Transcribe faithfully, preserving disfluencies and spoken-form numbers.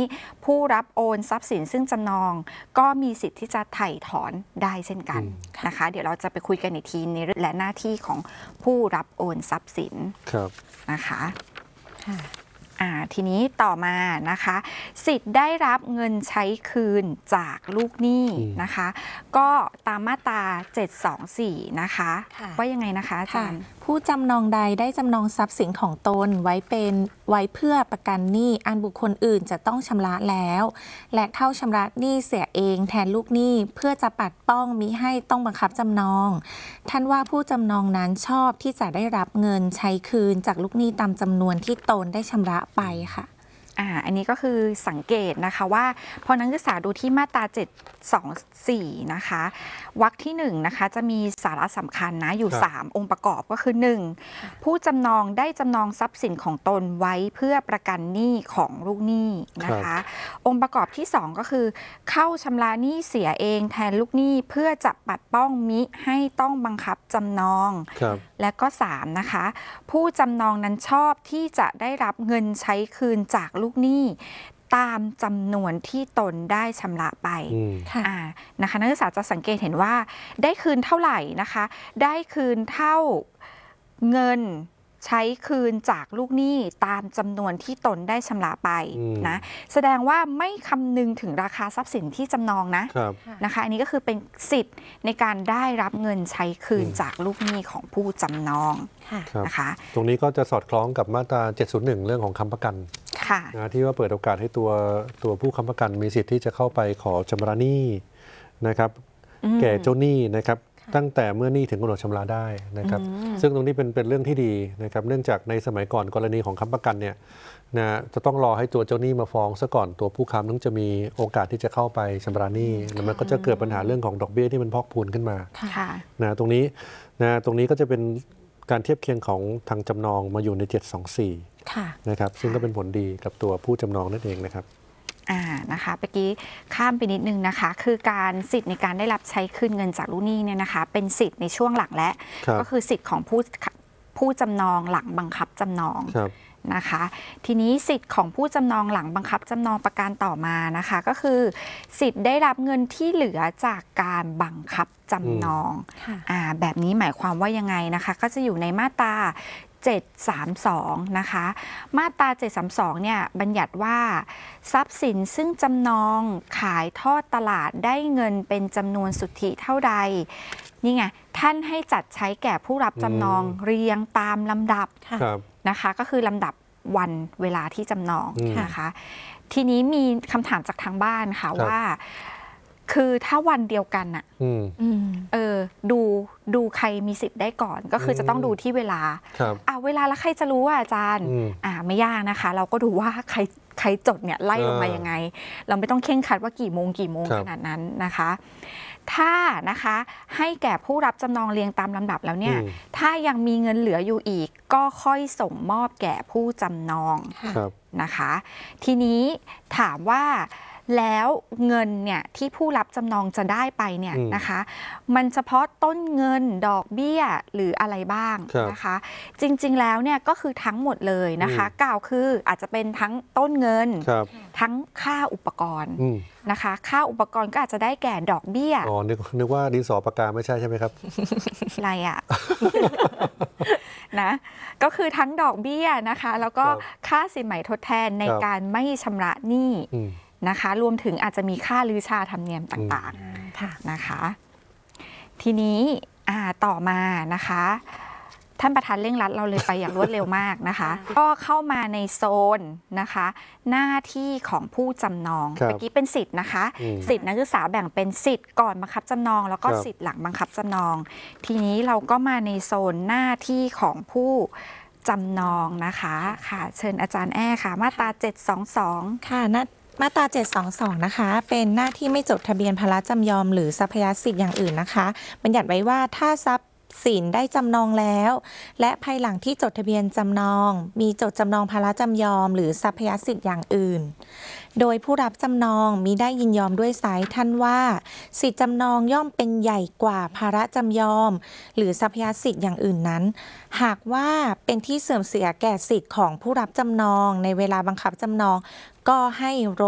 ผู้รับโอนทรัพย์สินซึ่งจำนองก็มีสิทธิ์ที่จะไถ่ถอนได้เช่นกันนะคะเดี๋ยวเราจะไปคุยกันอีกทีในเรื่องและหน้าที่ของผู้รับโอนทรัพย์สินนะคะอ่าทีนี้ต่อมานะคะสิทธิ์ได้รับเงินใช้คืนจากลูกหนี้นะคะก็ตามมาตราเจ็ดสองสี่นะคะว่ายังไงนะคะอาจารย์ผู้จำนองใดได้จำนองทรัพย์สินของตนไว้เป็นไว้เพื่อประกันหนี้อันบุคคลอื่นจะต้องชำระแล้วและเข้าชำระหนี้เสียเองแทนลูกหนี้เพื่อจะปัดป้องมิให้ต้องบังคับจำนองท่านว่าผู้จำนองนั้นชอบที่จะได้รับเงินใช้คืนจากลูกหนี้ตามจำนวนที่ตนได้ชำระไปค่ะอ่าอันนี้ก็คือสังเกตนะคะว่าพอนักศึกษาดูที่มาตราเจ็ดสองสี่นะคะวรรคที่หนึ่งนะคะจะมีสาระสำคัญนะอยู่สามองค์ประกอบก็คือหนึ่งผู้จำนองได้จำนองทรัพย์สินของตนไว้เพื่อประกันหนี้ของลูกหนี้นะคะองค์ประกอบที่สองก็คือเข้าชำระหนี้เสียเองแทนลูกหนี้เพื่อจะปัดป้องมิให้ต้องบังคับจำนองและก็สามนะคะผู้จำนองนั้นชอบที่จะได้รับเงินใช้คืนจากลูกหนี้ตามจำนวนที่ตนได้ชำระไปะนะคะนักศึกษาจะสังเกตเห็นว่าได้คืนเท่าไหร่นะคะได้คืนเท่าเงินใช้คืนจากลูกหนี้ตามจำนวนที่ตนได้ชำระไปนะแสดงว่าไม่คำนึงถึงราคาทรัพย์สินที่จำนองนะนะคะอันนี้ก็คือเป็นสิทธิ์ในการได้รับเงินใช้คืนจากลูกหนี้ของผู้จำนองนะคะตรงนี้ก็จะสอดคล้องกับมาตราเจ็ดศูนย์หนึ่งเรื่องของค้ำประกันนะที่ว่าเปิดโอกาสให้ตัวตัวผู้ค้ำประกันมีสิทธิ์ที่จะเข้าไปขอชำระหนี้นะครับแก่เจ้าหนี้นะครับตั้งแต่เมื่อหนี้ถึงกำหนดชำระได้นะครับซึ่งตรงนี้เป็นเป็นเรื่องที่ดีนะครับเนื่องจากในสมัยก่อนกรณีของค้ำประกันเนี่ยนะจะต้องรอให้ตัวเจ้าหนี้มาฟ้องซะก่อนตัวผู้ค้ำถึงจะมีโอกาสที่จะเข้าไปชำระหนี้แล้วมันก็จะเกิดปัญหาเรื่องของดอกเบี้ยที่มันพอกพูนขึ้นมานะตรงนี้นะตรงนี้ก็จะเป็นการเทียบเคียงของทางจำนองมาอยู่ในเจ็ดสองสี่นะครับซึ่งก็เป็นผลดีกับตัวผู้จำนองนั่นเองนะครับอ่านะคะเมื่อกี้ข้ามไปนิดนึงนะคะคือการสิทธิ์ในการได้รับใช้คืนเงินจากลูกหนี้เนี่ยนะคะเป็นสิทธิ์ในช่วงหลังและก็คือสิทธิ์ของผู้ผู้จำนองหลังบังคับจำนองนะคะทีนี้สิทธิ์ของผู้จำนองหลังบังคับจำนองประการต่อมานะคะก็คือสิทธิ์ได้รับเงินที่เหลือจากการบังคับจำนองอ่าแบบนี้หมายความว่ายังไงนะคะก็จะอยู่ในมาตราเจ็ดสามสองนะคะมาตราเจ็ดสามสองเนี่ยบัญญัติว่าทรัพย์สินซึ่งจำนองขายทอดตลาดได้เงินเป็นจำนวนสุทธิเท่าใดนี่ไงท่านให้จัดใช้แก่ผู้รับจำนองเรียงตามลำดับนะคะก็คือลำดับวันเวลาที่จำนองนะคะทีนี้มีคำถามจากทางบ้านค่ะว่าคือถ้าวันเดียวกันอะเออดูดูใครมีสิทธิ์ได้ก่อนก็คือจะต้องดูที่เวลาอ่าเวลาแล้วใครจะรู้ว่าอาจารย์อ่าไม่ยากนะคะเราก็ดูว่าใครใครจดเนี่ยไล่ลงมายังไงเราไม่ต้องเข่งคัดว่ากี่โมงกี่โมงขนาดนั้นนะคะถ้านะคะให้แก่ผู้รับจำนองเรียงตามลำดับแล้วเนี่ยถ้ายังมีเงินเหลืออยู่อีกก็ค่อยส่งมอบแก่ผู้จำนองนะคะทีนี้ถามว่าแล้วเงินเนี่ยที่ผู้รับจำนองจะได้ไปเนี่ยนะคะมันเฉพาะต้นเงินดอกเบี้ยหรืออะไรบ้างนะคะจริงๆแล้วเนี่ยก็คือทั้งหมดเลยนะคะกล่าวคืออาจจะเป็นทั้งต้นเงินทั้งค่าอุปกรณ์นะคะค่าอุปกรณ์ก็อาจจะได้แก่ดอกเบี้ยอ๋อนึกนึกว่าดินสอปากกาไม่ใช่ใช่ไหมครับอะไรอ่ะ นะก็คือทั้งดอกเบี้ยนะคะแล้วก็ค่าสินไหมทดแทนในการไม่ชำระหนี้นะคะรวมถึงอาจจะมีค่าลือชาธรรมเนียมต่างๆนะคะทีนี้ต่อมานะคะท่านประธานเร่งรัดเราเลยไปอย่างรวดเร็วมากนะคะก็เข้ามาในโซนนะคะหน้าที่ของผู้จำนองเมื่อกี้เป็นสิทธิ์นะคะสิทธิ์นักศึกษาแบ่งเป็นสิทธิ์ก่อนบังคับจำนองแล้วก็สิทธิ์หลังบังคับจำนองทีนี้เราก็มาในโซนหน้าที่ของผู้จำนองนะคะค่ะเชิญอาจารย์แอ้ค่ะมาตราเจ็ดสองสองค่ะนัดมาตราเจ็ดสองสองนะคะเป็นหน้าที่ไม่จดทะเบียนภาระจำยอมหรือทรัพยสิทธิ์อย่างอื่นนะคะบัญญัติไว้ว่าถ้าทรัพย์สินได้จำนองแล้วและภายหลังที่จดทะเบียนจำนองมีจดจำนองภาระจำยอมหรือทรัพยสิทธิ์อย่างอื่นโดยผู้รับจำนองมิได้ยินยอมด้วยไซส์ท่านว่าสิทธิจำนองย่อมเป็นใหญ่กว่าภาระจำยอมหรือทรัพยสิทธิ์อย่างอื่นนั้นหากว่าเป็นที่เสื่อมเสียแก่สิทธิ์ของผู้รับจำนองในเวลาบังคับจำนองก็ให้